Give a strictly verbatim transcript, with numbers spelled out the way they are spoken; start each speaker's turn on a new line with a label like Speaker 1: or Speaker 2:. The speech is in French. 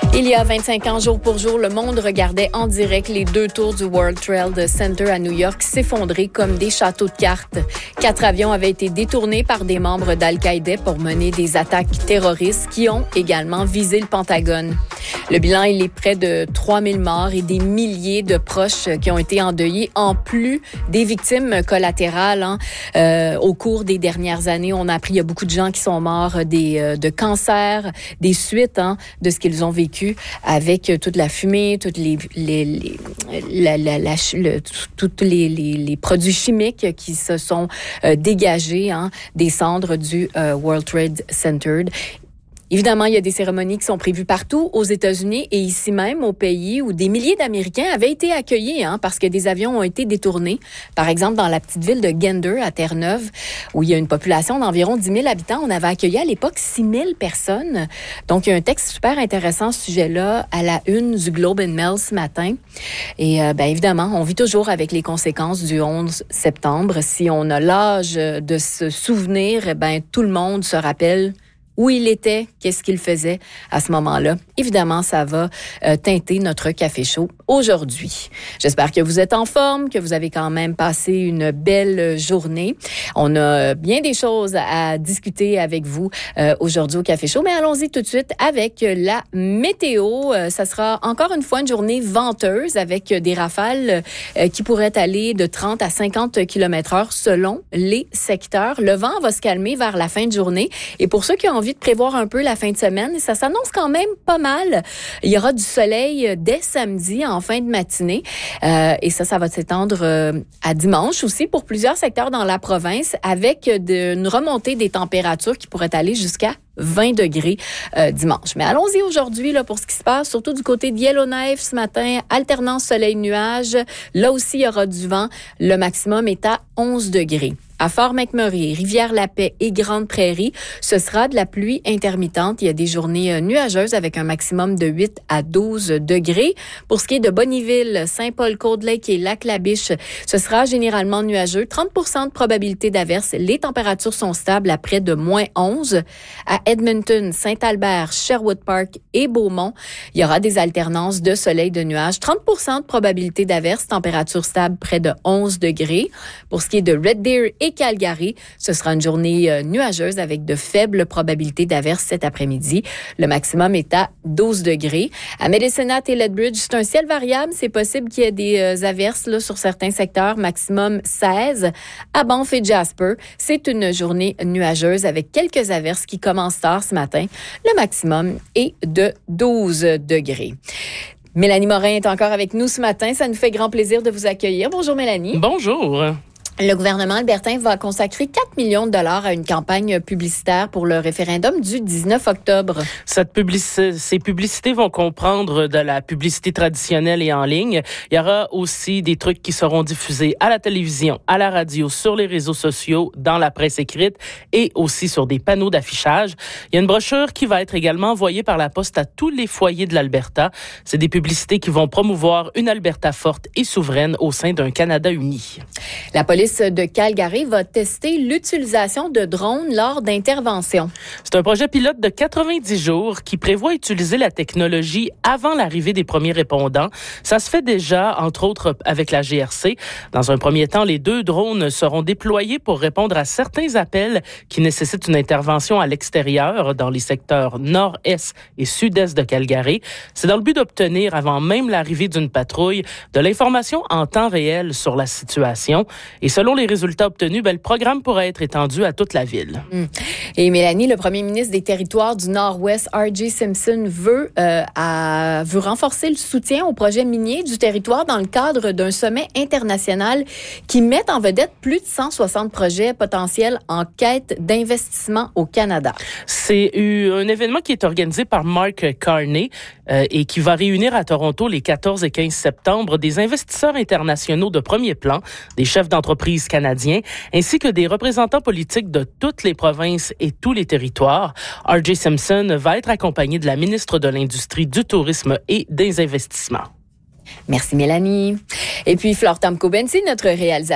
Speaker 1: Il y a vingt-cinq ans, jour pour jour, le monde regardait en direct les deux tours du World Trade Center à New York s'effondrer comme des châteaux de cartes. Quatre avions avaient été détournés par des membres d'Al-Qaïda pour mener des attaques terroristes qui ont également visé le Pentagone. Le bilan, il est près de trois mille morts et des milliers de proches qui ont été endeuillés, en plus des victimes collatérales. Hein. Euh, au cours des dernières années, on a appris qu'il y a beaucoup de gens qui sont morts des, euh, de cancer, des suites hein, de ce qu'ils ont vécu avec toute la fumée, toutes les, les, les, la, la, la, le, toutes les, les, les produits chimiques qui se sont euh, dégagés hein, des cendres du euh, World Trade Center. Évidemment, il y a des cérémonies qui sont prévues partout aux États-Unis et ici même au pays où des milliers d'Américains avaient été accueillis hein, parce que des avions ont été détournés. Par exemple, dans la petite ville de Gander à Terre-Neuve, où il y a une population d'environ dix mille habitants, on avait accueilli à l'époque six mille personnes. Donc, il y a un texte super intéressant à ce sujet-là à la une du Globe and Mail ce matin. Et euh, bien évidemment, on vit toujours avec les conséquences du onze septembre. Si on a l'âge de se souvenir, ben tout le monde se rappelle où il était, qu'est-ce qu'il faisait à ce moment-là. Évidemment, ça va euh, teinter notre café chaud aujourd'hui. J'espère que vous êtes en forme, que vous avez quand même passé une belle journée. On a bien des choses à discuter avec vous euh, aujourd'hui au café chaud, mais allons-y tout de suite avec la météo. Euh, ça sera encore une fois une journée venteuse avec des rafales euh, qui pourraient aller de trente à cinquante kilomètres heure selon les secteurs. Le vent va se calmer vers la fin de journée et pour ceux qui ont envie de prévoir un peu la fin de semaine. Ça s'annonce quand même pas mal. Il y aura du soleil dès samedi en fin de matinée. Euh, et ça, ça va s'étendre euh, à dimanche aussi pour plusieurs secteurs dans la province avec de, une remontée des températures qui pourrait aller jusqu'à vingt degrés euh, dimanche. Mais allons-y aujourd'hui là pour ce qui se passe, surtout du côté de Yellowknife ce matin, alternance soleil-nuage. Là aussi, il y aura du vent. Le maximum est à onze degrés. À Fort-McMurray, Rivière-la-Paix et Grande-Prairie, ce sera de la pluie intermittente. Il y a des journées nuageuses avec un maximum de huit à douze degrés. Pour ce qui est de Bonnyville, Saint-Paul-Cold-Lake et Lac-La-Biche, ce sera généralement nuageux. trente pour cent de probabilité d'averse. Les températures sont stables à près de moins onze. À Edmonton, Saint-Albert, Sherwood Park et Beaumont, il y aura des alternances de soleil de nuages. trente pour cent de probabilité d'averse. Température stable près de onze degrés. Pour ce qui est de Red Deer et Calgary, ce sera une journée euh, nuageuse avec de faibles probabilités d'averse cet après-midi. Le maximum est à douze degrés. À Medicine Hat et Lethbridge, c'est un ciel variable. C'est possible qu'il y ait des euh, averses là, sur certains secteurs, maximum seize. À Banff et Jasper, c'est une journée nuageuse avec quelques averses qui commencent tard ce matin. Le maximum est de douze degrés. Mélanie Morin est encore avec nous ce matin. Ça nous fait grand plaisir de vous accueillir. Bonjour Mélanie.
Speaker 2: Bonjour.
Speaker 1: Le gouvernement albertain va consacrer quatre millions de dollars à une campagne publicitaire pour le référendum du dix-neuf octobre.
Speaker 2: Cette publici- ces publicités vont comprendre de la publicité traditionnelle et en ligne. Il y aura aussi des trucs qui seront diffusés à la télévision, à la radio, sur les réseaux sociaux, dans la presse écrite et aussi sur des panneaux d'affichage. Il y a une brochure qui va être également envoyée par la poste à tous les foyers de l'Alberta. C'est des publicités qui vont promouvoir une Alberta forte et souveraine au sein d'un Canada uni.
Speaker 1: La police de Calgary va tester l'utilisation de drones lors d'interventions.
Speaker 2: C'est un projet pilote de quatre-vingt-dix jours qui prévoit utiliser la technologie avant l'arrivée des premiers répondants. Ça se fait déjà, entre autres, avec la G R C. Dans un premier temps, les deux drones seront déployés pour répondre à certains appels qui nécessitent une intervention à l'extérieur dans les secteurs nord-est et sud-est de Calgary. C'est dans le but d'obtenir, avant même l'arrivée d'une patrouille, de l'information en temps réel sur la situation. Et selon les résultats obtenus, ben, le programme pourrait être étendu à toute la ville.
Speaker 1: Mmh. Et Mélanie, le premier ministre des Territoires du Nord-Ouest, R J Simpson, veut, euh, à, veut renforcer le soutien aux projets miniers du territoire dans le cadre d'un sommet international qui met en vedette plus de cent soixante projets potentiels en quête d'investissement au Canada.
Speaker 2: C'est un événement qui est organisé par Mark Carney euh, et qui va réunir à Toronto les quatorze et quinze septembre des investisseurs internationaux de premier plan, des chefs d'entreprise canadiens, ainsi que des représentants politiques de toutes les provinces et tous les territoires. R J Simpson va être accompagné de la ministre de l'Industrie, du Tourisme et des Investissements.
Speaker 1: Merci Mélanie. Et puis Flore Tamko-Bensi, notre réalisatrice,